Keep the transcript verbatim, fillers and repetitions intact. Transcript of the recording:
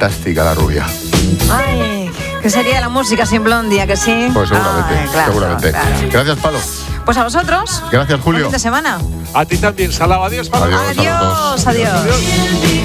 fantástica la rubia. Ay, ¿qué sería la música sin Blondie, que sí? Pues seguramente, Ay, claro, seguramente. claro. Gracias, Palo. Pues a vosotros. Gracias, Julio. Buen fin de semana. A ti también, Salao. Adiós, Pablo. Adiós, a los dos. Adiós, adiós. Adiós.